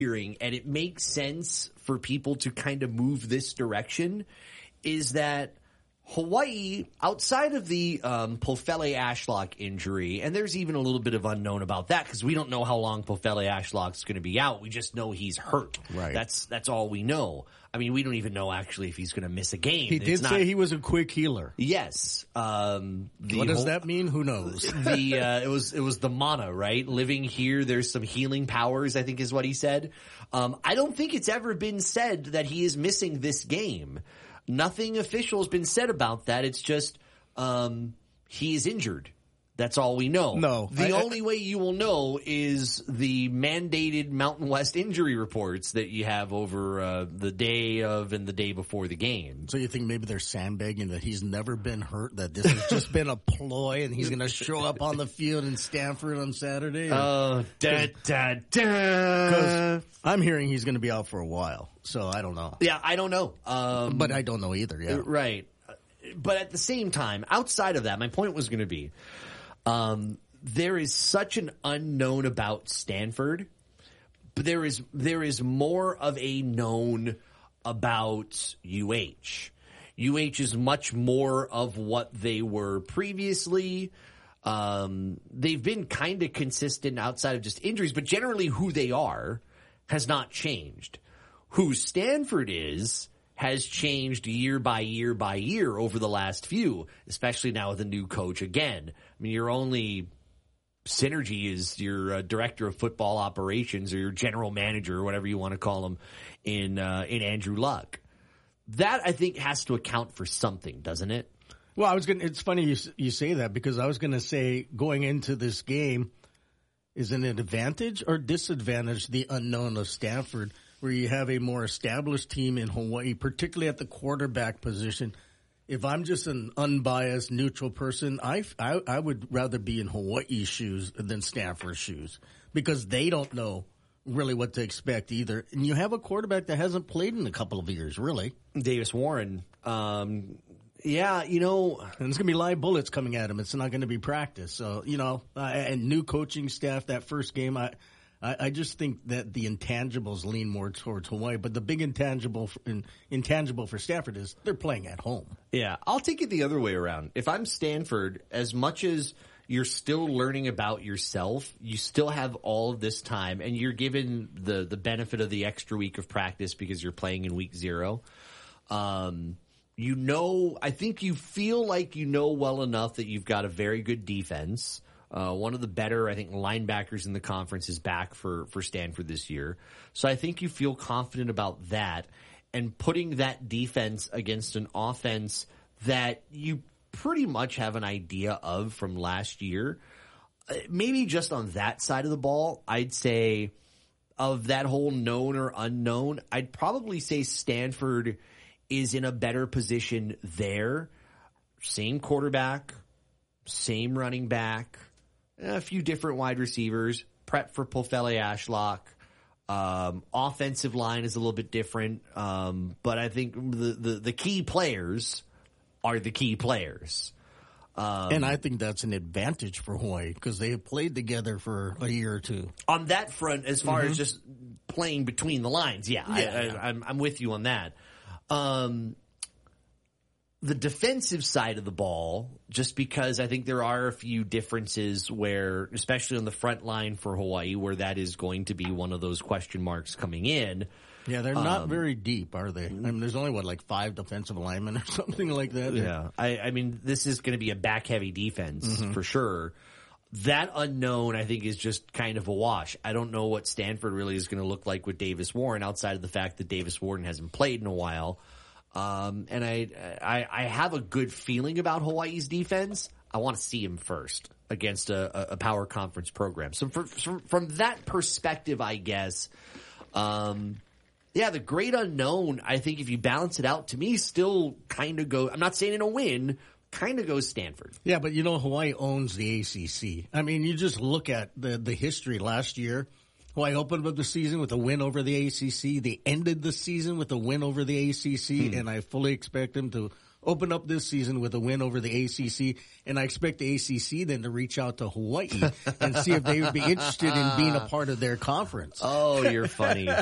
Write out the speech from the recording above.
hearing, and it makes sense for people to kind of move this direction, is that Hawaii, outside of the Pofele Ashlock injury, and there's even a little bit of unknown about that because we don't know how long Pofele Ashlock's going to be out. We just know he's hurt. Right. That's all we know. I mean, we don't even know actually if he's going to miss a game. He did say he was a quick healer. Yes. What does that mean? Who knows? It was the mana, right? Living here, there's some healing powers, I think is what he said. I don't think it's ever been said that he is missing this game. Nothing official has been said about that. It's just he is injured. That's all we know. No. The only way you will know is the mandated Mountain West injury reports that you have over the day of and the day before the game. So you think maybe they're sandbagging that he's never been hurt, that this has just been a ploy and he's going to show up on the field in Stanford on Saturday? Oh, Because I'm hearing he's going to be out for a while, so I don't know. Yeah, I don't know. But I don't know either, yeah. Right. But at the same time, outside of that, my point was going to be, there is such an unknown about Stanford, but there is more of a known about UH. UH is much more of what they were previously. They've been kind of consistent outside of just injuries, but generally who they are has not changed. Who Stanford is has changed year by year by year over the last few, especially now with a new coach again. I mean, your only synergy is your director of football operations or your general manager or whatever you want to call him in Andrew Luck. That, I think, has to account for something, doesn't it? Well, it's funny you say that because I was going to say going into this game, is it an advantage or disadvantage the unknown of Stanford, where you have a more established team in Hawaii, particularly at the quarterback position? If I'm just an unbiased, neutral person, I would rather be in Hawaii's shoes than Stanford's shoes because they don't know really what to expect either. And you have a quarterback that hasn't played in a couple of years, really. Davis Warren. Yeah, And it's going to be live bullets coming at him. It's not going to be practice. So, and new coaching staff, that first game, I just think that the intangibles lean more towards Hawaii, but the big intangible for Stanford is they're playing at home. Yeah, I'll take it the other way around. If I'm Stanford, as much as you're still learning about yourself, you still have all of this time, and you're given the benefit of the extra week of practice because you're playing in week 0. I think you feel like you know well enough that you've got a very good defense. One of the better, I think, linebackers in the conference is back for Stanford this year. So I think you feel confident about that. And putting that defense against an offense that you pretty much have an idea of from last year, maybe just on that side of the ball, I'd say of that whole known or unknown, I'd probably say Stanford is in a better position there. Same quarterback, same running back, a few different wide receivers, prep for Pofele Ashlock. Offensive line is a little bit different, but I think the key players are the key players. And I think that's an advantage for Hawaii because they have played together for a year or two. On that front, as far as just playing between the lines, I'm with you on that. The defensive side of the ball, just because I think there are a few differences where, especially on the front line for Hawaii, where that is going to be one of those question marks coming in. Yeah, they're not very deep, are they? I mean, there's only, 5 defensive linemen or something like that. Yeah. I mean, this is going to be a back-heavy defense for sure. That unknown, I think, is just kind of a wash. I don't know what Stanford really is going to look like with Davis Warren outside of the fact that Davis Warren hasn't played in a while. And I have a good feeling about Hawaii's defense. I want to see him first against a power conference program. So from that perspective, I guess, the great unknown, I think if you balance it out, to me, still kind of go, I'm not saying in a win, kind of goes Stanford. Yeah, but Hawaii owns the ACC. I mean, you just look at the history last year. Hawaii opened up the season with a win over the ACC. They ended the season with a win over the ACC, and I fully expect them to open up this season with a win over the ACC, and I expect the ACC then to reach out to Hawaii and see if they would be interested in being a part of their conference. Oh, you're funny.